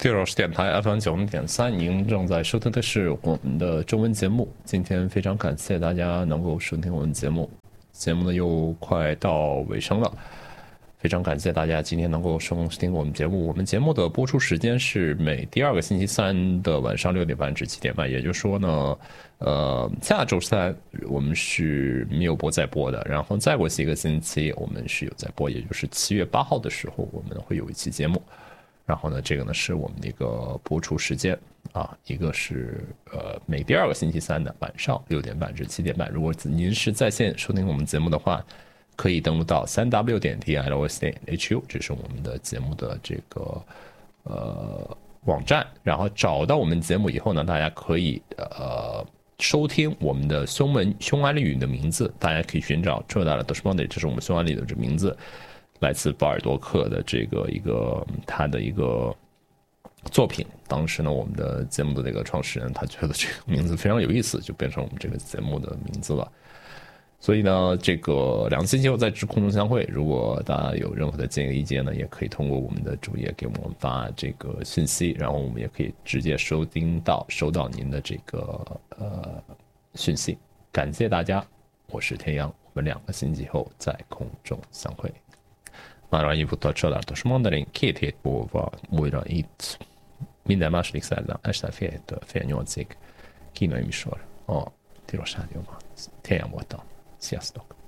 Tiros 电台 FM90.3，您正在收听的是我们的中文节目。今天非常感谢大家能够收听我们节目，节目呢又快到尾声了，非常感谢大家今天能够收听我们节目。我们节目的播出时间是每第2个星期三的晚上6点半至7点半，也就是说呢，下周三我们是没有再播的，然后再过几个星期我们是有在播，也就是7月8号的时候我们会有一期节目。然后呢，这个呢是我们的一个播出时间啊，一个是每第2个星期三的晚上6点半至7点半。如果您是在线收听我们节目的话，可以登录到3w.dlos.hu， 这是我们的节目的这个网站，然后找到我们节目以后呢，大家可以收听我们的匈牙利语的名字，大家可以寻找这是我们匈牙利的这名字。来自保尔多克的这个他的一个作品，当时呢，我们的节目的这个创始人他觉得这个名字非常有意思，就变成我们这个节目的名字了。所以呢，这个2个星期后在空中相会。如果大家有任何的建议意见呢，也可以通过我们的主页给我们发这个信息，然后我们也可以直接收到您的这个讯息。感谢大家，我是天阳，我们2个星期后在空中相会。Már annyit a csodálatos mandarin, 2 hét múlva újra itt minden második szerdán este fél 7-től fél 8-ig kínai műsor a Tilos Rádióban. Tényleg voltam. Sziasztok!